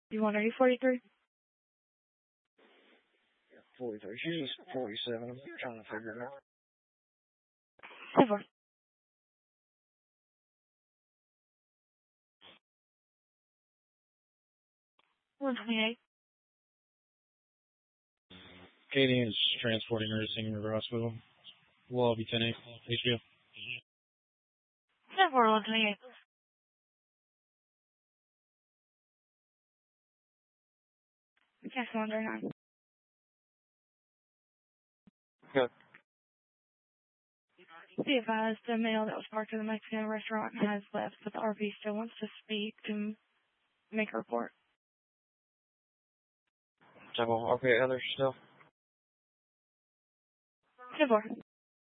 You want, are you 43? 43. She's just 47. I'm trying to figure it out. 10-4. 128. Katie is transporting her to Singing River Hospital. We'll all be 10-8. HBO. 10-4, 128. Cash 139. Good. Be advised, the male that was parked in the Mexican restaurant has left, but the RV still wants to speak to make a report. Okay, other stuff. 10-4.